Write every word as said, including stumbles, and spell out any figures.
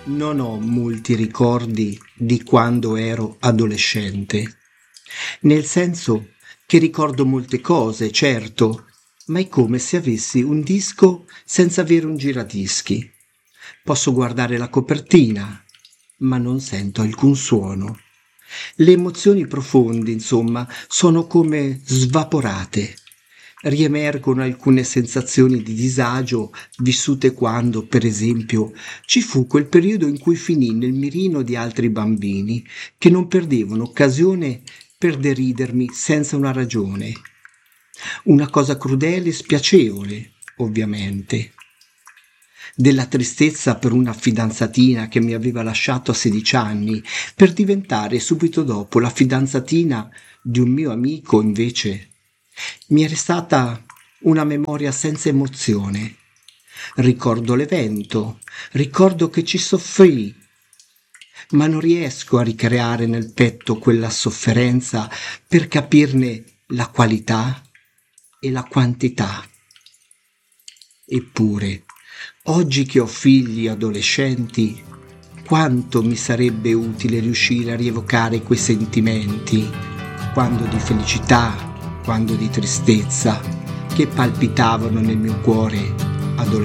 Non ho molti ricordi di quando ero adolescente, nel senso che ricordo molte cose, certo, ma è come se avessi un disco senza avere un giradischi. Posso guardare la copertina, ma non sento alcun suono. Le emozioni profonde, insomma, sono come svaporate. Riemergono alcune sensazioni di disagio vissute quando, per esempio, ci fu quel periodo in cui finì nel mirino di altri bambini che non perdevano occasione per deridermi senza una ragione. Una cosa crudele e spiacevole, ovviamente. Della tristezza per una fidanzatina che mi aveva lasciato a sedici anni per diventare subito dopo la fidanzatina di un mio amico, invece. Mi è restata una memoria senza emozione. Ricordo l'evento, ricordo che ci soffrì, ma non riesco a ricreare nel petto quella sofferenza per capirne la qualità e la quantità. Eppure, oggi che ho figli adolescenti, quanto mi sarebbe utile riuscire a rievocare quei sentimenti, quando di felicità, quando di tristezza, che palpitavano nel mio cuore adolescente.